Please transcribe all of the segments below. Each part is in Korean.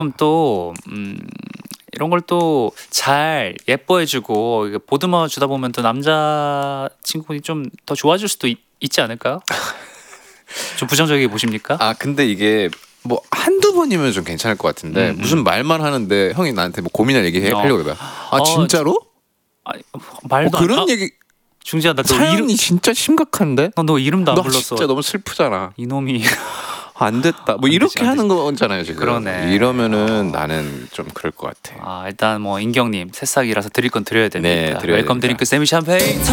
그럼 또 이런 걸 또 잘 예뻐해주고 이게 보듬어 주다 보면 또 남자 친구분이 좀 더 좋아질 수도 있지 않을까요? 좀 부정적이게 보십니까? 아 근데 이게 뭐 한두 번이면 좀 괜찮을 것 같은데 무슨 말만 하는데 형이 나한테 뭐 고민을 얘기하려고 그래봐. 아 진짜로? 말도 안 그런 얘기 중지야 나 너 사연이 이름 진짜 심각한데? 너 이름도 안 너 불렀어. 진짜 너무 슬프잖아. 이놈이 안 됐다. 뭐 안 이렇게 되지, 안 하는 거잖아요 지금. 그러네. 이러면은 나는 좀 그럴 것 같아. 일단 뭐 인경님 새싹이라서 드릴 건 드려야 됩니다. 네, 드려야 웰컴 됩니다. 드링크 세미 샴페인.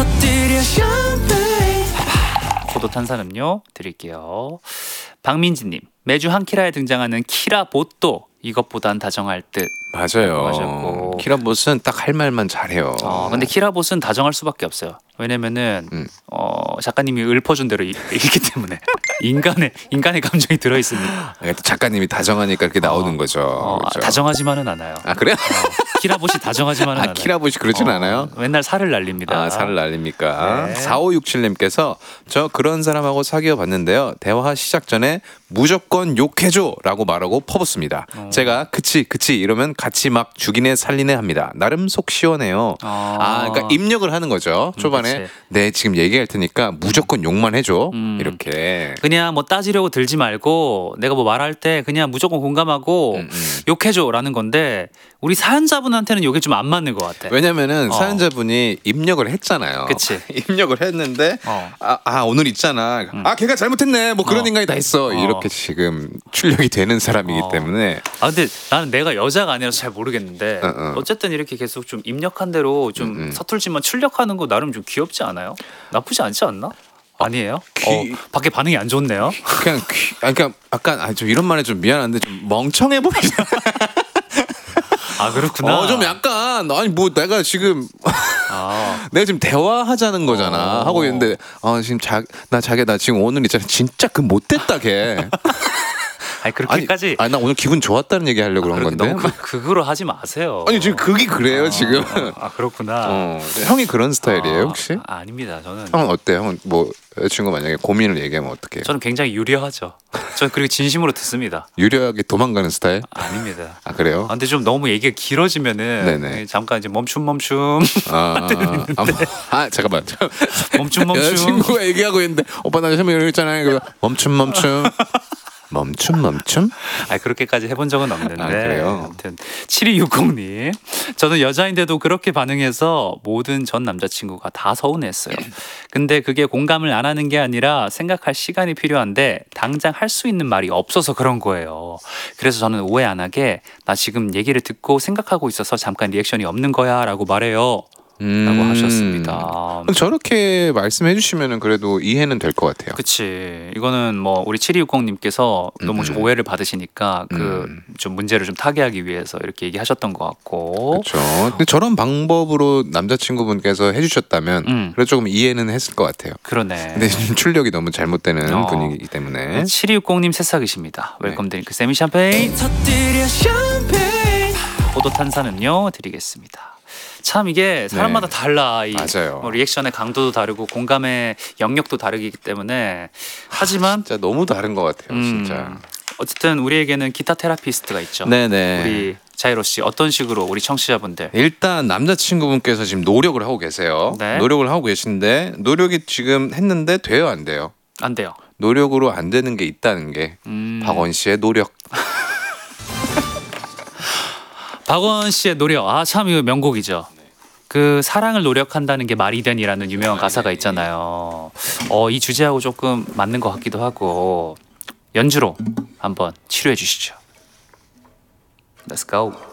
포도 탄산음료 드릴게요. 박민지님 매주 한 키라에 등장하는 키라 보또 이것보단 다정할 듯. 맞아요. 하셨고. 키라봇은 딱 할 말만 잘해요. 근데 키라봇은 다정할 수밖에 없어요. 왜냐면은 작가님이 읊어준 대로 읽기 때문에 인간의 감정이 들어 있습니다. 작가님이 다정하니까 이렇게 나오는 거죠. 그렇죠? 다정하지만은 않아요. 아 그래요? 키라봇이 다정하지만은 않아요. 키라봇이 그렇진 않아요? 맨날 살을 날립니다. 살을 날립니까? 네. 4567님께서 저 그런 사람하고 사귀어 봤는데요. 대화 시작 전에 무조건 욕해줘 라고 말하고 퍼붓습니다. 제가 그치 이러면 같이 막 죽이네 살리네 합니다. 나름 속 시원해요. 그러니까 입력을 하는 거죠. 초반에 그치. 네 지금 얘기할 테니까 무조건 욕만 해줘. 이렇게. 그냥 뭐 따지려고 들지 말고 내가 뭐 말할 때 그냥 무조건 공감하고 욕해줘라는 건데 우리 사연자분한테는 욕이 좀 안 맞는 것 같아. 왜냐면은 사연자분이 입력을 했잖아요. 그치. 입력을 했는데 오늘 있잖아. 걔가 잘못했네. 뭐 그런 인간이 다 있어. 이렇게 지금 출력이 되는 사람이기 때문에. 근데 나는 내가 여자가 아니라서 잘 모르겠는데 어쨌든 이렇게 계속 좀 입력한 대로 좀 서툴지만 출력하는 거 나름 좀 귀엽지 않아요? 나쁘지 않지 않나? 아니에요? 밖에 반응이 안 좋네요. 그냥 그러니까 약간 좀 이런 말에 좀 미안한데 좀 멍청해 보이잖아. 그렇구나. 좀 약간 아니 뭐 내가 지금 내가 지금 대화하자는 거잖아 하고 있는데 지금 자기야 나 지금 오늘 있잖아 진짜 그 못됐다 걔. 그렇게까지. 나 오늘 기분 좋았다는 얘기 하려고 그런 건데. 너무 극으로 하지 마세요. 아니 지금 그게 그래요 지금. 그렇구나. 형이 그런 스타일이에요 혹시? 아닙니다. 저는. 형은 어때요? 형은 뭐 여자친구 만약에 고민을 얘기하면 어떻게 해요? 저는 굉장히 유려하죠. 저는 그리고 진심으로 듣습니다. 유려하게 도망가는 스타일? 아닙니다. 그래요? 근데 좀 너무 얘기가 길어지면은 네네. 잠깐 이제 멈춤. 잠깐만. 멈춤. 여자친구가 얘기하고 있는데 오빠 나 처음에 이러잖아요. 그래서 멈춤. 그렇게까지 해본 적은 없는데. 그래요? 아무튼 7260님 저는 여자인데도 그렇게 반응해서 모든 전 남자친구가 다 서운했어요. 근데 그게 공감을 안 하는 게 아니라 생각할 시간이 필요한데 당장 할 수 있는 말이 없어서 그런 거예요. 그래서 저는 오해 안 하게 나 지금 얘기를 듣고 생각하고 있어서 잠깐 리액션이 없는 거야 라고 말해요. 라고 하셨습니다. 저렇게 말씀해 주시면은 그래도 이해는 될 것 같아요. 그치. 이거는 뭐 우리 7260님께서 너무 좀 오해를 받으시니까 좀 문제를 좀 타개하기 위해서 이렇게 얘기하셨던 것 같고. 그렇죠. 근데 저런 방법으로 남자친구분께서 해주셨다면 그래도 조금 이해는 했을 것 같아요. 그러네. 근데 지금 출력이 너무 잘못되는 분위기이기 때문에. 7260님 새싹이십니다. 웰컴 드링크 세미 샴페인. 포도 탄산음료 드리겠습니다. 참 이게 사람마다 달라. 맞아요. 리액션의 강도도 다르고 공감의 영역도 다르기 때문에 하지만 진짜 너무 다른 것 같아요. 진짜. 어쨌든 우리에게는 기타 테라피스트가 있죠. 네네. 우리 자이로 씨 어떤 식으로 우리 청취자분들 일단 남자친구분께서 지금 노력을 하고 계세요. 네. 노력을 하고 계신데 노력이 지금 했는데 돼요 안 돼요? 안 돼요. 노력으로 안 되는 게 있다는 게 박원 씨의 노력. 박원 씨의 노력. 참 이거 명곡이죠. 그 사랑을 노력한다는 게 말이 되니라는 유명한 가사가 있잖아요. 이 주제하고 조금 맞는 것 같기도 하고 연주로 한번 치료해 주시죠. Let's go.